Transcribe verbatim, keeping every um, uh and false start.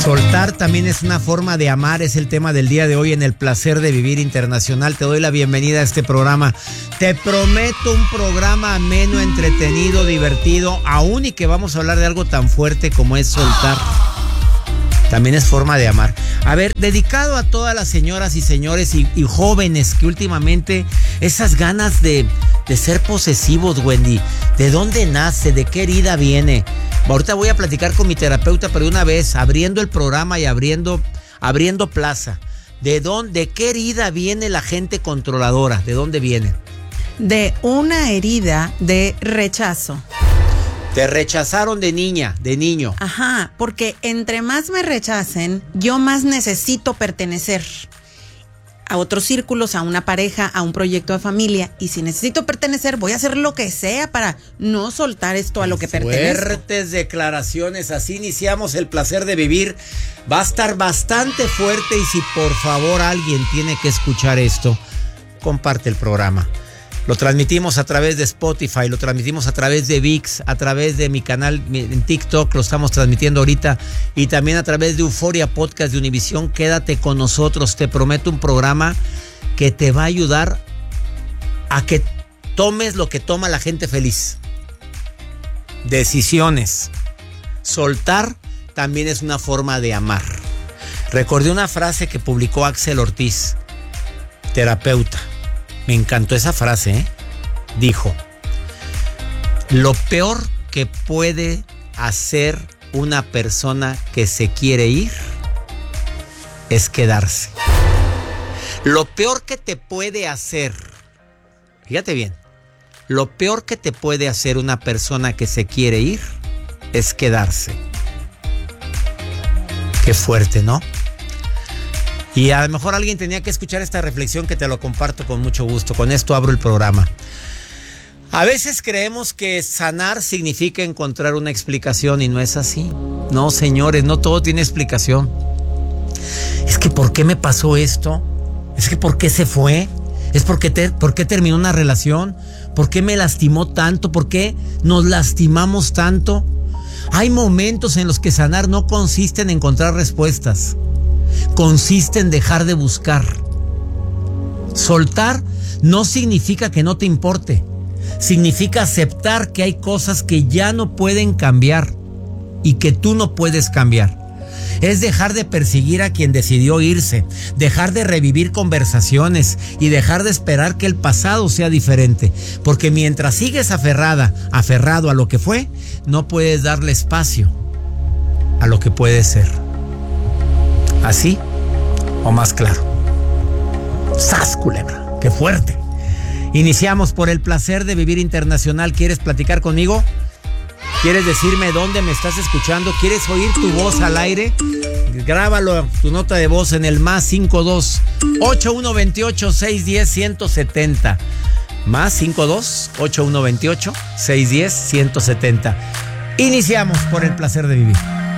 Soltar también es una forma de amar, es el tema del día de hoy en el Placer de Vivir Internacional. Te doy la bienvenida a este programa. Te prometo un programa ameno, entretenido, divertido, aún y que vamos a hablar de algo tan fuerte como es soltar. También es forma de amar. A ver, dedicado a todas las señoras y señores y, y jóvenes que últimamente esas ganas de, de ser posesivos, Wendy, ¿de dónde nace? ¿De qué herida viene? Ahorita voy a platicar con mi terapeuta, pero de una vez, abriendo el programa y abriendo, abriendo plaza. ¿De dónde, de qué herida viene la gente controladora? ¿De dónde viene? De una herida de rechazo. Te rechazaron de niña, de niño. Ajá, porque entre más me rechacen, yo más necesito pertenecer a otros círculos, a una pareja, a un proyecto de familia. Y si necesito pertenecer, voy a hacer lo que sea para no soltar esto a lo que pertenezco. Fuertes declaraciones, así iniciamos el Placer de Vivir. Va a estar bastante fuerte y si por favor alguien tiene que escuchar esto, comparte el programa. Lo transmitimos a través de Spotify, lo transmitimos a través de ViX, a través de mi canal en TikTok, lo estamos transmitiendo ahorita, y también a través de Euforia Podcast de Univisión. Quédate con nosotros, te prometo un programa que te va a ayudar a que tomes lo que toma la gente feliz. Decisiones. Soltar también es una forma de amar. Recordé una frase que publicó Axel Ortiz, terapeuta. Me encantó esa frase, ¿eh? Dijo: lo peor que puede hacer una persona que se quiere ir es quedarse. Lo peor que te puede hacer, fíjate bien, lo peor que te puede hacer una persona que se quiere ir es quedarse. Qué fuerte, ¿no? Y a lo mejor alguien tenía que escuchar esta reflexión, que te lo comparto con mucho gusto. Con esto abro el programa. A veces creemos que sanar significa encontrar una explicación y no es así. No, señores, no todo tiene explicación. Es que ¿por qué me pasó esto? Es que ¿por qué se fue? Es porque te, ¿por qué terminó una relación? ¿Por qué me lastimó tanto? ¿Por qué nos lastimamos tanto? Hay momentos en los que sanar no consiste en encontrar respuestas. Consiste en dejar de buscar. Soltar no significa que no te importe. Significa aceptar que hay cosas que ya no pueden cambiar y que tú no puedes cambiar. Es dejar de perseguir a quien decidió irse, dejar de revivir conversaciones y dejar de esperar que el pasado sea diferente. Porque mientras sigues aferrada, aferrado a lo que fue, no puedes darle espacio a lo que puede ser. ¿Así o más claro? ¡Sas, culebra! ¡Qué fuerte! Iniciamos por el Placer de Vivir Internacional. ¿Quieres platicar conmigo? ¿Quieres decirme dónde me estás escuchando? ¿Quieres oír tu voz al aire? Grábalo, tu nota de voz en el más cinco dos ocho uno dos ocho seis uno cero uno siete cero. Más cinco dos ocho uno dos ocho seis uno cero uno siete cero. Iniciamos por el Placer de Vivir.